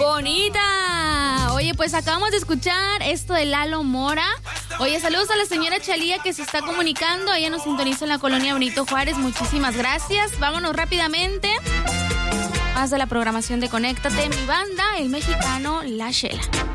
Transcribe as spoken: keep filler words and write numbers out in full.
bonita. Oye, pues acabamos de escuchar esto de Lalo Mora. Oye, saludos a la señora Chalía que se está comunicando. Ella nos sintoniza en la colonia Benito Juárez. Muchísimas gracias. Vámonos rápidamente. Más de la programación de Conéctate, mi banda, el mexicano La Chela.